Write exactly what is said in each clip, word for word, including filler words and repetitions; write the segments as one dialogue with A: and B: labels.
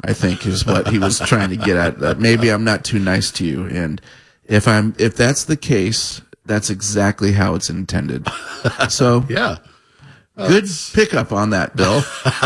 A: I think is what he was trying to get at. That maybe I'm not too nice to you. And if I'm, if that's the case, that's exactly how it's intended. So
B: yeah. Well,
A: good pickup on that, Bill.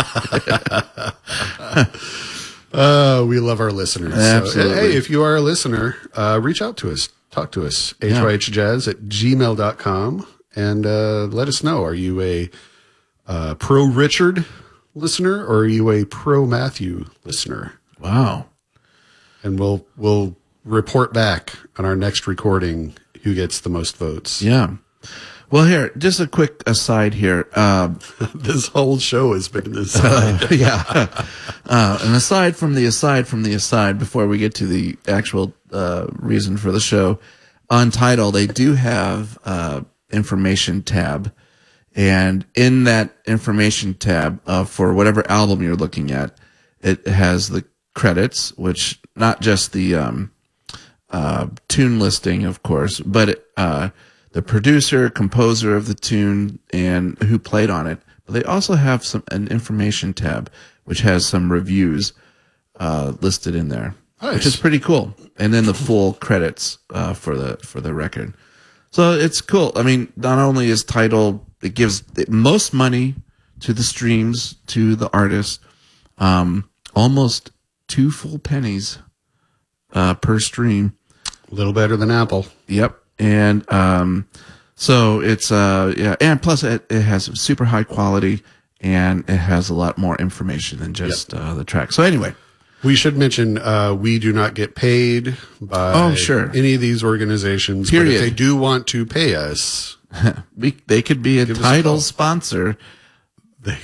B: uh, we love our listeners.
A: Absolutely.
B: So, hey, if you are a listener, uh, reach out to us. Talk to us. H Y H jazz at gmail dot com. And uh, let us know. Are you a uh, pro Richard listener or are you a pro Matthew listener?
A: Wow.
B: And we'll we'll report back on our next recording who gets the most votes.
A: Yeah. Well, here, just a quick aside here. Um,
B: this whole show has been an aside.
A: Uh, yeah. Uh, and aside from the aside from the aside, before we get to the actual uh, reason for the show, on Tidal, they do have uh, information tab. And in that information tab, uh, for whatever album you're looking at, it has the credits, which not just the um, uh, tune listing, of course, but it, uh, the producer, composer of the tune, and who played on it. But they also have some an information tab, which has some reviews uh, listed in there,
B: nice.
A: Which is pretty cool. And then the full credits uh, for the for the record. So it's cool. I mean, not only is Tidal, it gives the most money to the streams, to the artists, um, almost two full pennies uh, per stream.
B: A little better than Apple.
A: Yep. And um, so it's, uh, yeah, and plus it, it has super high quality and it has a lot more information than just yep. uh, the track. So anyway.
B: We should mention uh, we do not get paid by
A: oh, sure.
B: any of these organizations.
A: Period.
B: But if they do want to pay us,
A: we, they could be a Tidal sponsor.
B: They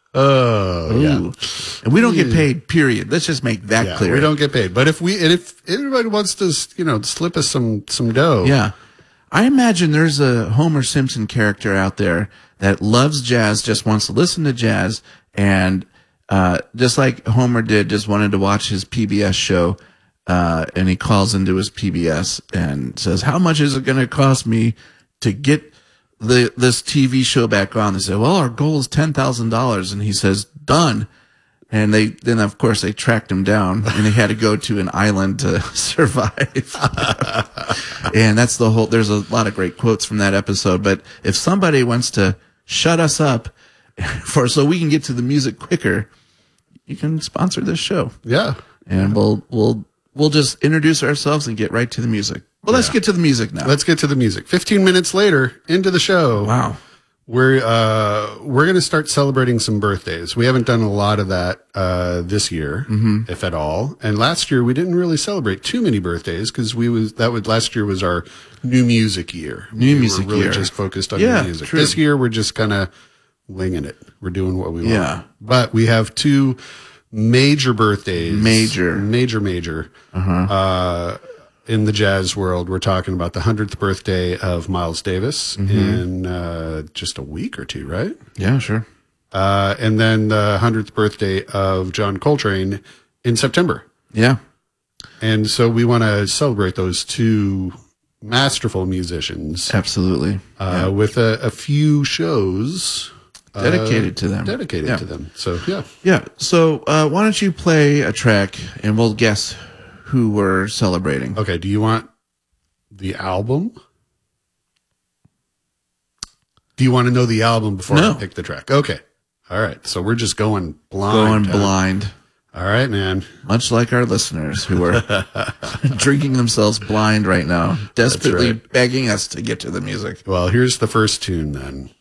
B: Oh,
A: Ooh.
B: yeah.
A: And we don't get paid, period. Let's just make that
B: yeah,
A: clear.
B: We don't get paid. But if we, and if everybody wants to, you know, slip us some, some dough.
A: Yeah. I imagine there's a Homer Simpson character out there that loves jazz, just wants to listen to jazz, and uh, just like Homer did, just wanted to watch his P B S show, uh, and he calls into his P B S and says, how much is it going to cost me to get the this T V show back on? They say, well, our goal is ten thousand dollars. And he says, done. And they then, of course, they tracked him down, and he had to go to an island to survive. And that's the whole, there's a lot of great quotes from that episode. But if somebody wants to shut us up for so we can get to the music quicker, you can sponsor this show.
B: Yeah.
A: And we'll, we'll, we'll just introduce ourselves and get right to the music. Well, let's
B: yeah.
A: get to the music now.
B: Let's get to the music. fifteen minutes later into the show.
A: Wow.
B: We're, uh, we're going to start celebrating some birthdays. We haven't done a lot of that, uh, this year,
A: mm-hmm.
B: if at all. And last year we didn't really celebrate too many birthdays because we was, that was, last year was our new music year.
A: New
B: we
A: music
B: were really
A: year.
B: just focused on
A: yeah,
B: new music.
A: True.
B: This year we're just kind of winging it. We're doing what we want.
A: Yeah.
B: But we have two major birthdays.
A: Major.
B: Major, major.
A: Uh-huh.
B: Uh, in the jazz world, we're talking about the hundredth birthday of Miles Davis mm-hmm. in uh, just a week or two, right?
A: Yeah, sure.
B: Uh, and then the hundredth birthday of John Coltrane in September.
A: Yeah.
B: And so we want to celebrate those two masterful musicians.
A: Absolutely.
B: Uh,
A: yeah.
B: With a, a few shows
A: dedicated
B: uh,
A: to them.
B: Dedicated
A: yeah.
B: to them. So, yeah.
A: Yeah. So uh, why don't you play a track and we'll guess who we're celebrating.
B: Okay. Do you want the album? Do you want to know the album before
A: no.
B: I pick the track? Okay. All right. So we're just going blind.
A: Going huh? blind.
B: All right, man.
A: Much like our listeners who are drinking themselves blind right now, desperately
B: right.
A: begging us to get to the music.
B: Well, here's the first tune then.